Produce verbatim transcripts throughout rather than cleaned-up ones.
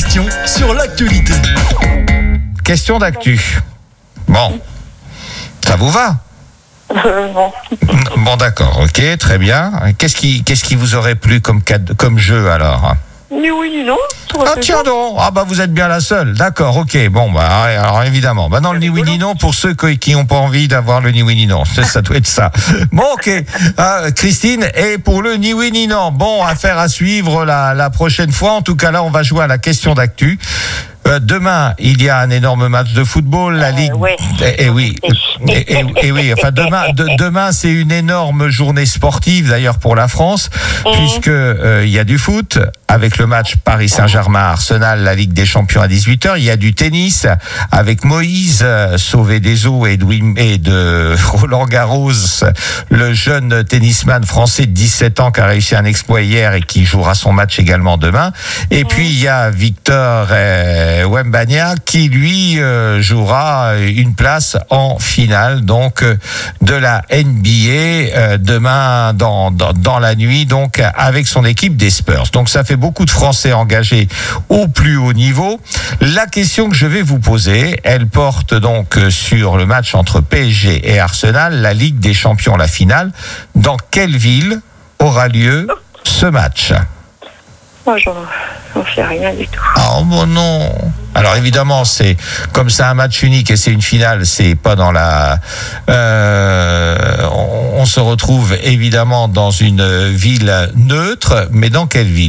questions sur l'actualité. Question d'actu. Bon, ça vous va ? Euh, non. Bon, d'accord, ok, très bien. Qu'est-ce qui, qu'est-ce qui vous aurait plu comme, cade- comme jeu alors ? Ni oui ni non. Ah tiens donc, ah bah vous êtes bien la seule, d'accord, ok, bon bah alors évidemment, bah non le ni oui ni non pour ceux qui n'ont pas envie d'avoir le ni oui ni non, ça, ça doit être ça. Bon ok, ah, Christine, et pour le ni oui ni non, bon affaire à suivre la, la prochaine fois, en tout cas là on va jouer à la question d'actu. Euh, demain, il y a un énorme match de football, la Euh, Ligue. ouais. Et, et oui, et, et- et oui. Enfin, demain, de- demain, c'est une énorme journée sportive d'ailleurs pour la France, puisque euh, il y a du foot avec le match Paris Saint-Germain-Arsenal, la Ligue des Champions à dix-huit heures. Il y a du tennis avec Moïse euh, sauvé des eaux et de, Wim- et de Roland Garros, le jeune tennisman français de dix-sept ans qui a réussi un exploit hier et qui jouera son match également demain. Et puis il y a Victor euh, Wembanyama qui lui euh, jouera une place en finale donc euh, de la N B A euh, demain dans, dans dans la nuit donc avec son équipe des Spurs. Donc ça fait beaucoup de Français engagés au plus haut niveau. La question que je vais vous poser, elle porte donc sur le match entre P S G et Arsenal, la Ligue des Champions, la finale. Dans quelle ville aura lieu ce match ? Moi, j'en, j'en sais rien du tout. Oh bon non. Alors évidemment, c'est comme c'est un match unique et c'est une finale, c'est pas dans la. Euh, on, on se retrouve évidemment dans une ville neutre, mais dans quelle ville ?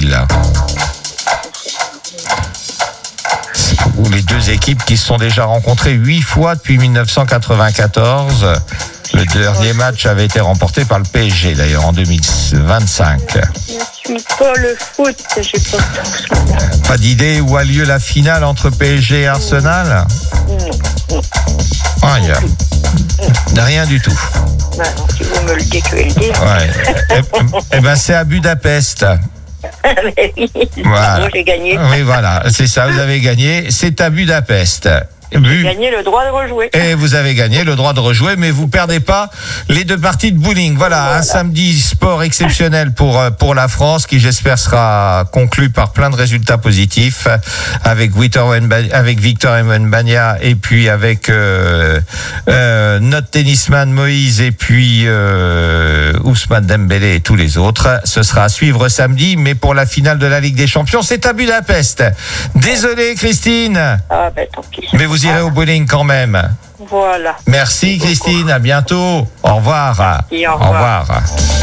Ou les deux équipes qui se sont déjà rencontrées huit fois depuis mille neuf cent quatre-vingt-quatorze. Le dernier match avait été remporté par le P S G d'ailleurs en deux mille vingt-cinq. Je ne suis pas le foot, j'ai pas tout. Pas d'idée où a lieu la finale entre P S G et Arsenal ? Ah, y a... Rien du tout. Bah non, si vous me le dites, je vais le dire. Ouais. Eh, eh ben c'est à Budapest. Mais oui, Voilà. moi j'ai gagné. Oui, voilà, c'est ça, vous avez gagné. C'est à Budapest. J'ai Bu- gagné le droit de rejouer. Et vous avez gagné le droit de rejouer, mais vous perdez pas les deux parties de bowling. Voilà, Voilà. un samedi sport exceptionnel pour euh, pour la France, qui j'espère sera conclu par plein de résultats positifs, avec Victor Wembanyama, avec Victor Wembanyama et puis avec euh, euh, notre tennisman Moïse et puis euh, Ousmane Dembélé et tous les autres. Ce sera à suivre samedi, mais pour la finale de la Ligue des Champions, c'est à Budapest. Désolé Christine, Ah ben tant pis. mais vous irez au bowling quand même. Voilà. Merci Christine, à bientôt. Au revoir. Merci, au Au revoir. revoir.